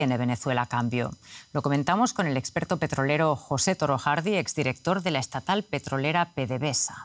tiene Venezuela a cambio. Lo comentamos con el experto petrolero José Toro Hardy, exdirector de la estatal petrolera PDVSA.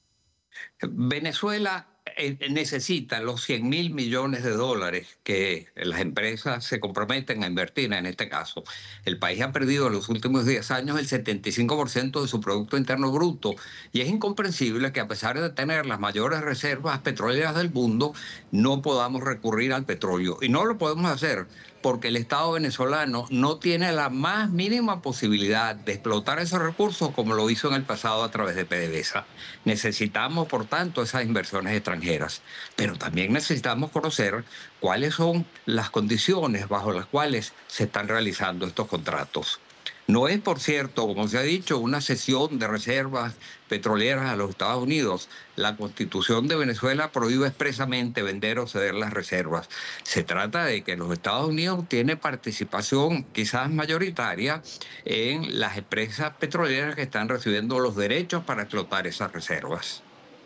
Venezuela necesita los 100.000 millones de dólares que las empresas se comprometen a invertir en este caso. El país ha perdido en los últimos 10 años el 75% de su Producto Interno Bruto y es incomprensible que a pesar de tener las mayores reservas petroleras del mundo, no podamos recurrir al petróleo. Y no lo podemos hacer porque el Estado venezolano no tiene la más mínima posibilidad de explotar esos recursos como lo hizo en el pasado a través de PDVSA. Necesitamos, por tanto, esas inversiones extranjeras, pero también necesitamos conocer cuáles son las condiciones bajo las cuales se están realizando estos contratos. No es, por cierto, como se ha dicho, una cesión de reservas petroleras a los Estados Unidos. La Constitución de Venezuela prohíbe expresamente vender o ceder las reservas. Se trata de que los Estados Unidos tienen participación quizás mayoritaria en las empresas petroleras que están recibiendo los derechos para explotar esas reservas.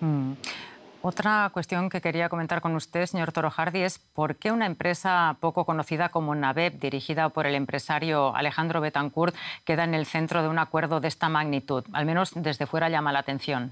Otra cuestión que quería comentar con usted, señor Toro Hardy, es por qué una empresa poco conocida como Navep, dirigida por el empresario Alejandro Betancourt, queda en el centro de un acuerdo de esta magnitud. Al menos desde fuera llama la atención.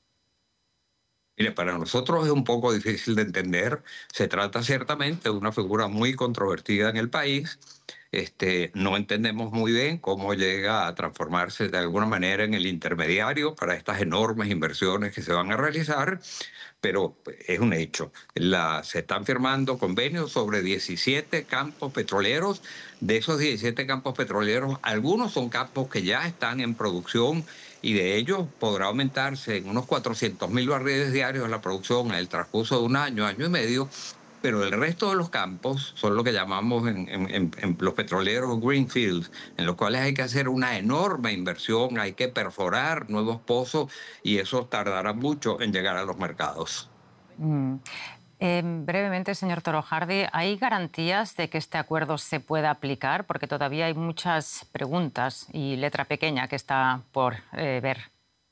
Mire, para nosotros es un poco difícil de entender. Se trata ciertamente de una figura muy controvertida en el país. No entendemos muy bien cómo llega a transformarse de alguna manera en el intermediario para estas enormes inversiones que se van a realizar, pero es un hecho. Se están firmando convenios sobre 17 campos petroleros. De esos 17 campos petroleros, algunos son campos que ya están en producción y de ellos podrá aumentarse en unos 400.000 barriles diarios la producción en el transcurso de un año, año y medio, pero el resto de los campos son lo que llamamos en los petroleros greenfields, en los cuales hay que hacer una enorme inversión, hay que perforar nuevos pozos y eso tardará mucho en llegar a los mercados. Brevemente, señor Toro Hardy, ¿hay garantías de que este acuerdo se pueda aplicar? Porque todavía hay muchas preguntas y letra pequeña que está por ver.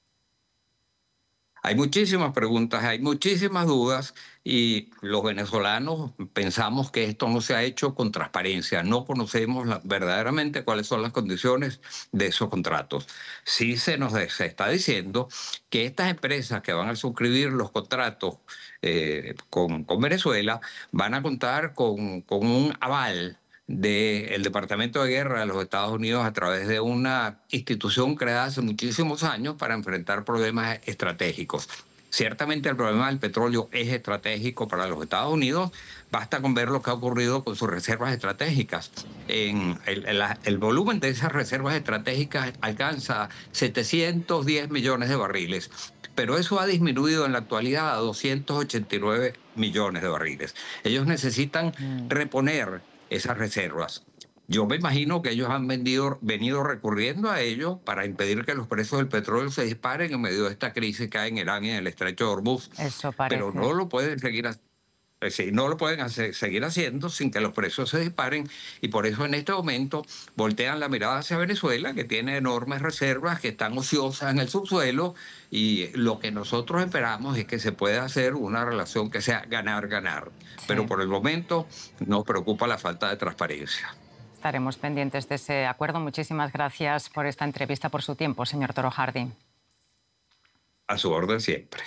Hay muchísimas preguntas, hay muchísimas dudas y los venezolanos pensamos que esto no se ha hecho con transparencia. No conocemos verdaderamente cuáles son las condiciones de esos contratos. Sí se está diciendo que estas empresas que van a suscribir los contratos con Venezuela van a contar con un aval del Departamento de Guerra de los Estados Unidos a través de una institución creada hace muchísimos años para enfrentar problemas estratégicos. Ciertamente el problema del petróleo es estratégico para los Estados Unidos. Basta con ver lo que ha ocurrido con sus reservas estratégicas. El volumen de esas reservas estratégicas alcanza 710 millones de barriles. Pero eso ha disminuido en la actualidad a 289 millones de barriles. Ellos necesitan reponer esas reservas. Yo me imagino que ellos han venido recurriendo a ello para impedir que los precios del petróleo se disparen en medio de esta crisis que hay en Irán y en el Estrecho de Hormuz. Eso Pero parece. no lo pueden no lo pueden seguir haciendo sin que los precios se disparen y por eso en este momento voltean la mirada hacia Venezuela, que tiene enormes reservas que están ociosas en el subsuelo y lo que nosotros esperamos es que se pueda hacer una relación que sea ganar-ganar. Pero Sí. por el momento nos preocupa la falta de transparencia. Estaremos pendientes de ese acuerdo. Muchísimas gracias por esta entrevista, por su tiempo, señor Toro Hardy. A su orden siempre.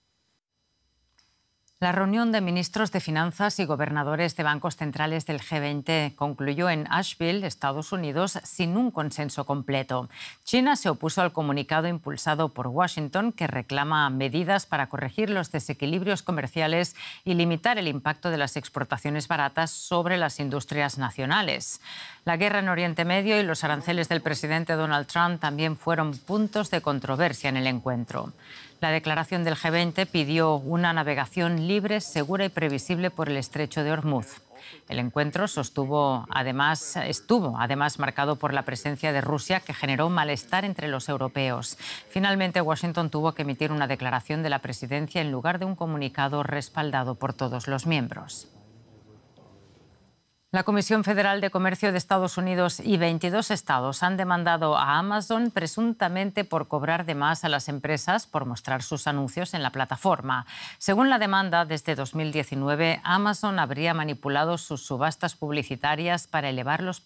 La reunión de ministros de Finanzas y gobernadores de bancos centrales del G20 concluyó en Asheville, Estados Unidos, sin un consenso completo. China se opuso al comunicado impulsado por Washington que reclama medidas para corregir los desequilibrios comerciales y limitar el impacto de las exportaciones baratas sobre las industrias nacionales. La guerra en Oriente Medio y los aranceles del presidente Donald Trump también fueron puntos de controversia en el encuentro. La declaración del G20 pidió una navegación libre, segura y previsible por el estrecho de Hormuz. El encuentro estuvo además marcado por la presencia de Rusia, que generó malestar entre los europeos. Finalmente, Washington tuvo que emitir una declaración de la presidencia en lugar de un comunicado respaldado por todos los miembros. La Comisión Federal de Comercio de Estados Unidos y 22 estados han demandado a Amazon presuntamente por cobrar de más a las empresas por mostrar sus anuncios en la plataforma. Según la demanda, desde 2019, Amazon habría manipulado sus subastas publicitarias para elevar los